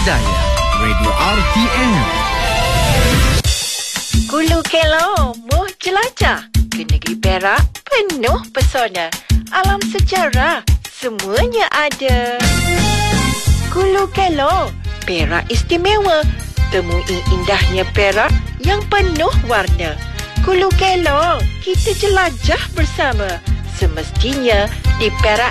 Budaya Radio RTM. Hulu Kelong, muh jelajah ke negeri Perak penuh pesona. Alam sejarah, semuanya ada. Hulu Kelong, Perak istimewa. Temui indahnya Perak yang penuh warna. Hulu Kelong, kita jelajah bersama. Semestinya di Perak